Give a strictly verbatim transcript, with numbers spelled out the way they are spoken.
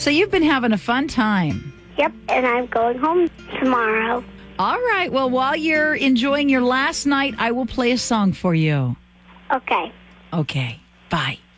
So you've been having a fun time. Yep, and I'm going home tomorrow. All right. Well, while you're enjoying your last night, I will play a song for you. Okay. Okay. Bye.